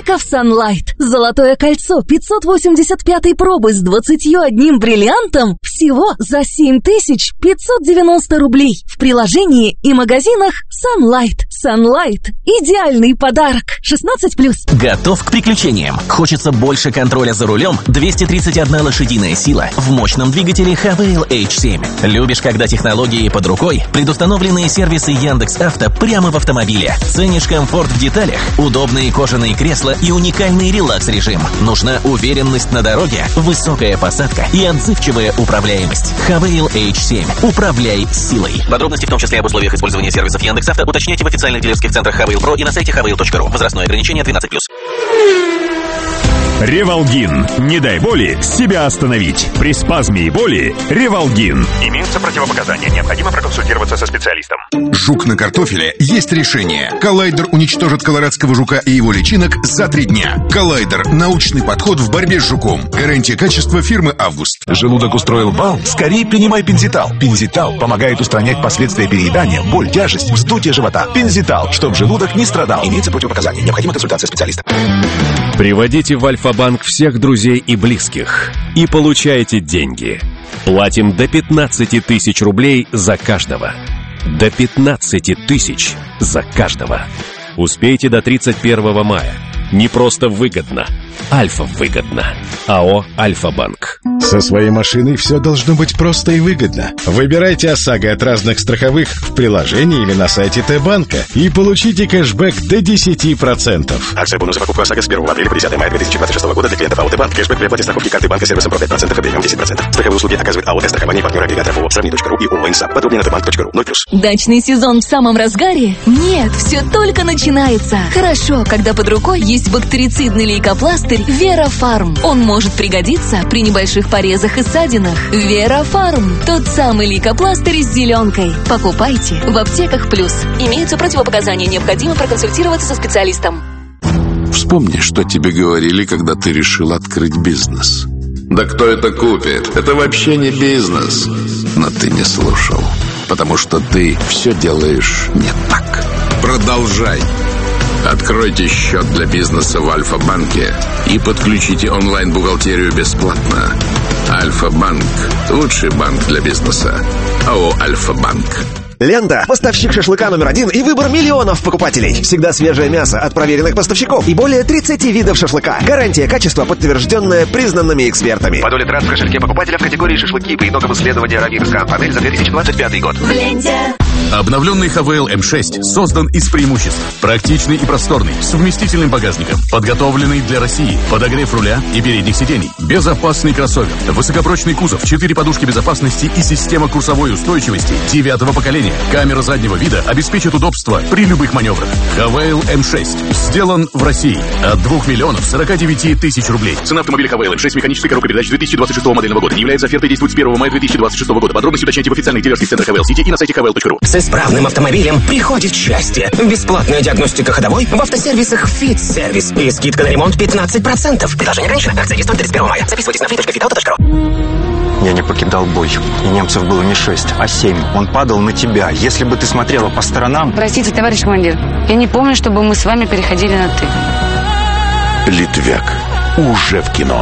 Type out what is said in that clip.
только в Sunlight. Золотое кольцо 585 пробы с 21 бриллиантом всего за 7590 рублей. В приложении и магазинах Sunlight. Sunlight – идеальный подарок. 16+. Готов к приключениям? Хочется больше контроля за рулем? 231 лошадиная сила в мощном двигателе Havail H7. Любишь, когда технологии под рукой? Предустановленные сервисы Яндекс.Авто прямо в автомобиле. Ценишь комфорт в деталях? Удобные кожаные кресла и уникальный релакс-режим. Нужна уверенность на дороге, высокая посадка и отзывчивая управляемость. Havail H7. Управляй силой. Подробности, в том числе об условиях использования сервисов Яндекс.Авто, уточняйте в официальных дилерских центрах Havail Pro и на сайте havail.ru. Возрастное ограничение 13+. Ревалгин. Не дай боли себя остановить. При спазме и боли Ревалгин. Имеются противопоказания. Необходимо проконсультироваться со специалистом. Жук на картофеле. Есть решение. Коллайдер уничтожит колорадского жука и его личинок за 3 дня. Коллайдер. Научный подход в борьбе с жуком. Гарантия качества фирмы «Август». Желудок устроил бал? Скорее принимай Пензитал. Пензитал помогает устранять последствия переедания, боль, тяжесть, вздутие живота. Пензитал, чтобы желудок не страдал. Имеются противопоказания. Необходима консультация специалиста. Приводите в Альфа-банк всех друзей и близких и получайте деньги. Платим до 15 тысяч рублей за каждого. До 15 тысяч за каждого. Успейте до 31 мая. Не просто выгодно. Альфа-выгодно. АО «Альфа-банк». Со своей машиной все должно быть просто и выгодно. Выбирайте ОСАГО от разных страховых в приложении или на сайте Т-банка и получите кэшбэк до 10%. Акция бонус за покупку ОСАГО с 1 апреля по 10 мая 2026 года для клиентов АО «Т-банк». Кэшбэк при оплате страховки карты банка сервисом про 5% и премиум 10%. Страховые услуги оказывает АО «Страхование» партнера агрегатора ФО «Сравни.ру» и ООО «Инсап». Подробнее на tbank.ru. 0+. Дачный сезон в самом разгаре? Нет, все только начинается. Хорошо, когда под рукой есть бактерицидный лейкопластырь Вера-Фарм. Он может пригодиться при небольших порезах и ссадинах. Вера-Фарм. Тот самый лейкопластырь с зеленкой. Покупайте в аптеках плюс. Имеются противопоказания. Необходимо проконсультироваться со специалистом. Вспомни, что тебе говорили, когда ты решил открыть бизнес. Да кто это купит? Это вообще не бизнес. Но ты не слушал, потому что ты все делаешь не так. Продолжай. Откройте счет для бизнеса в Альфа-банке и подключите онлайн-бухгалтерию бесплатно. Альфа-банк – лучший банк для бизнеса. АО «Альфа-банк». Лента – поставщик шашлыка номер 1 и выбор миллионов покупателей. Всегда свежее мясо от проверенных поставщиков и более 30 видов шашлыка. Гарантия качества, подтвержденная признанными экспертами. По доле трат в кошельке покупателя в категории шашлыки по итогам исследования Равирскан панель за 2025 год. В ленте. Обновленный Havail M6 создан из преимуществ. Практичный и просторный, с вместительным багажником, подготовленный для России, подогрев руля и передних сидений, безопасный кроссовер, высокопрочный кузов, 4 подушки безопасности и система курсовой устойчивости 9-го поколения. Камера заднего вида обеспечит удобство при любых маневрах. Havail M6 сделан в России от 2 миллионов 49 тысяч рублей. Цена автомобиля Havail M6 механической коробкой передач 2026 модельного года. Не является офертой, действует с 1 мая 2026 года. Подробности уточняйте в официальных дилерских центрах Havail City и на сайте havail.ru. С исправным автомобилем приходит счастье. Бесплатная диагностика ходовой в автосервисах «Фит-сервис» и скидка на ремонт 15%. Предложение ограничено. Акция действует до 31 мая. Записывайтесь на free.fitauto.ru. Я не покидал бой. И немцев было не 6, а 7. Он падал на тебя. Если бы ты смотрела по сторонам... Простите, товарищ командир. Я не помню, чтобы мы с вами переходили на «ты». Литвяк. Уже в кино.